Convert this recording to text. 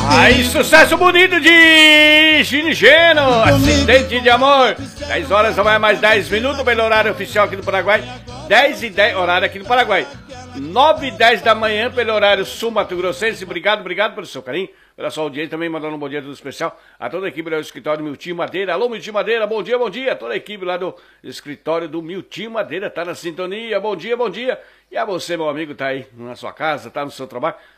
Aí, sucesso bonito de Gini Geno, Acidente de Amor. 10 horas, vai mais 10 minutos, pelo horário oficial aqui do Paraguai. 10 e 10, horário aqui do Paraguai. 9 e 10 da manhã, pelo horário sul Mato Grossense. Obrigado pelo seu carinho, pela sua audiência. Também mandando um bom dia todo especial a toda a equipe do escritório do Miltinho Madeira. Alô, Miltinho Madeira, bom dia, bom dia. Toda a equipe lá do escritório do Miltinho Madeira tá na sintonia. Bom dia, bom dia. E a você, meu amigo, tá aí na sua casa, tá no seu trabalho.